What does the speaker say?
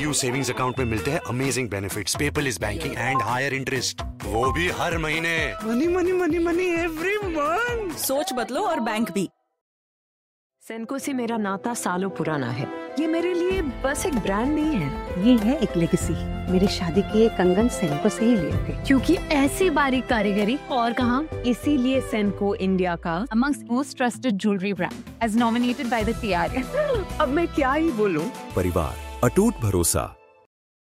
PSU savings account में मिलते हैं amazing benefits, paperless banking and higher interest, वो भी हर महीने। Money money money money every month. सोच बदलो और बैंक भी। सेनको से मेरा नाता सालों पुराना है। ये मेरे लिए बस एक ब्रांड नहीं है, ये है एक लेगेसी। मेरी शादी की एक कंगन सेनको से ही लिए थे, क्योंकि ऐसी बारीक कारीगरी और कहाँ। इसीलिए सेनको इंडिया का amongst most trusted jewelry brand as nominated by the TRA। अब मैं क्या ही बोलूं। परिवार, अटूट भरोसा।